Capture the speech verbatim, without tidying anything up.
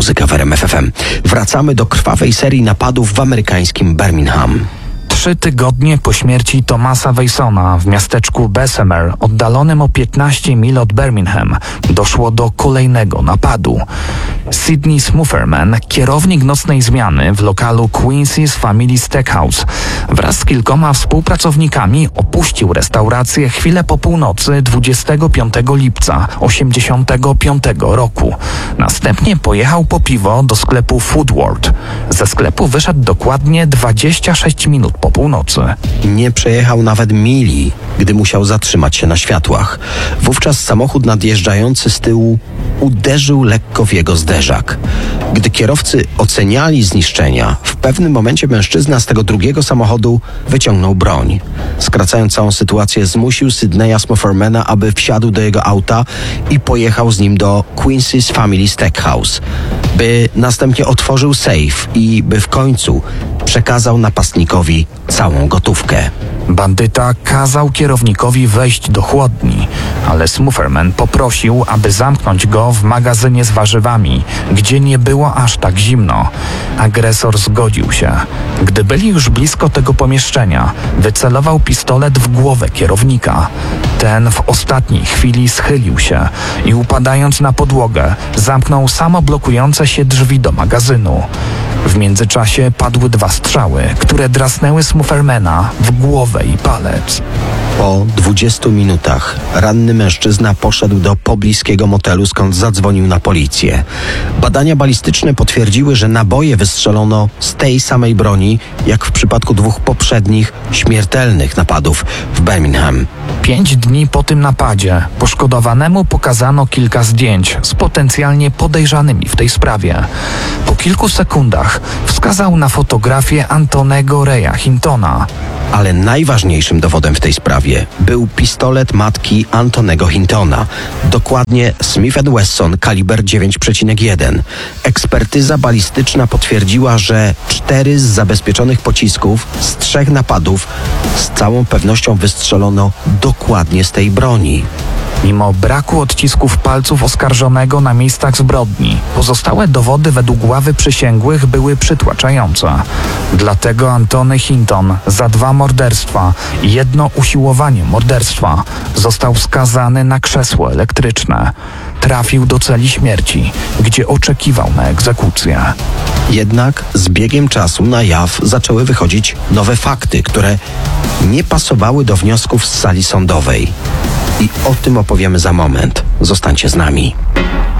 Muzyka w R M F F M. Wracamy do krwawej serii napadów w amerykańskim Birmingham. Trzy tygodnie po śmierci Thomasa Weissona w miasteczku Bessemer, oddalonym o piętnaście mil od Birmingham, doszło do kolejnego napadu. Sidney Smufferman, kierownik nocnej zmiany w lokalu Quincy's Family Steakhouse, wraz z kilkoma współpracownikami opuścił restaurację chwilę po północy dwudziestego piątego lipca osiemdziesiątego piątego roku. Następnie pojechał po piwo do sklepu Foodworld. Ze sklepu wyszedł dokładnie dwadzieścia sześć minut po północy. Nie przejechał nawet mili, gdy musiał zatrzymać się na światłach. Wówczas samochód nadjeżdżający z tyłu uderzył lekko w jego zderzak. Gdy kierowcy oceniali zniszczenia, w pewnym momencie mężczyzna z tego drugiego samochodu wyciągnął broń. Skracając całą sytuację, zmusił Sydneya Smuffermana, aby wsiadł do jego auta i pojechał z nim do Quincy's Family Steakhouse, by następnie otworzył sejf i by w końcu przekazał napastnikowi całą gotówkę. Bandyta kazał kierownikowi wejść do chłodni, ale Smufferman poprosił, aby zamknąć go w magazynie z warzywami, gdzie nie było aż tak zimno. Agresor zgodził się. Gdy byli już blisko tego pomieszczenia, wycelował pistolet w głowę kierownika. Ten w ostatniej chwili schylił się i upadając na podłogę, zamknął samoblokujące się drzwi do magazynu. W międzyczasie padły dwa strzały, które drasnęły Smuffermana w głowę i palec. Po dwudziestu minutach ranny mężczyzna poszedł do pobliskiego motelu, skąd zadzwonił na policję. Badania balistyczne potwierdziły, że naboje wystrzelono z tej samej broni, jak w przypadku dwóch poprzednich śmiertelnych napadów w Birmingham. Pięć dni po tym napadzie poszkodowanemu pokazano kilka zdjęć z potencjalnie podejrzanymi w tej sprawie. Po kilku sekundach wskazał na fotografię Antonego Reya Hintona. Ale najważniejszym dowodem w tej sprawie był pistolet matki Antonego Hintona, dokładnie Smith and Wesson kaliber dziewięć przecinek jeden. Ekspertyza balistyczna potwierdziła, że cztery z zabezpieczonych pocisków z trzech napadów z całą pewnością wystrzelono dokładnie z tej broni. Mimo braku odcisków palców oskarżonego na miejscach zbrodni, pozostałe dowody według ławy przysięgłych były przytłaczające. Dlatego Antony Hinton za dwa morderstwa i jedno usiłowanie morderstwa został skazany na krzesło elektryczne. Trafił do celi śmierci, gdzie oczekiwał na egzekucję. Jednak z biegiem czasu na jaw zaczęły wychodzić nowe fakty, które nie pasowały do wniosków z sali sądowej. I o tym opowiemy za moment. Zostańcie z nami.